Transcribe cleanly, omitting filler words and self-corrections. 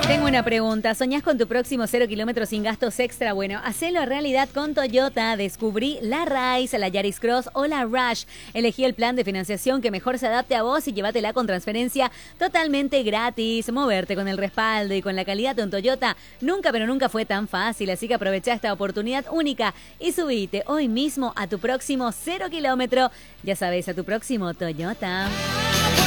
Tengo una pregunta. ¿Soñás con tu próximo 0 kilómetros sin gastos extra? Bueno, hacelo realidad con Toyota. Descubrí la Rise, la Yaris Cross o la Rush. Elegí el plan de financiación que mejor se adapte a vos y llévatela con transferencia totalmente gratis. Moverte con el respaldo y con la calidad de un Toyota nunca, pero nunca fue tan fácil. Así que aprovecha esta oportunidad única y subite hoy mismo a tu próximo 0 kilómetro. Ya sabes, a tu próximo Toyota.